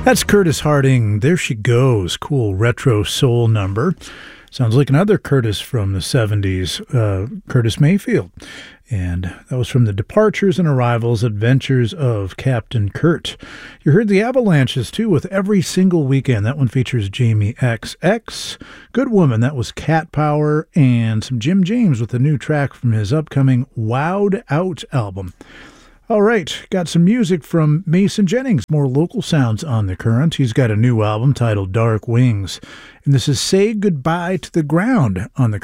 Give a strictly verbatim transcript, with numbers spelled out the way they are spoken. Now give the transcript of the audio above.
That's Curtis Harding. There She Goes. Cool retro soul number. Sounds like another Curtis from the seventies, uh, Curtis Mayfield. And that was from the Departures and Arrivals Adventures of Captain Kurt. You heard the Avalanches, too, with Every Single Weekend. That one features Jamie X X. Good Woman, that was Cat Power. And some Jim James with a new track from his upcoming Wowed Out album. All right, got some music from Mason Jennings, more local sounds on the current. He's got a new album titled Dark Wings, and this is Say Goodbye to the Ground on the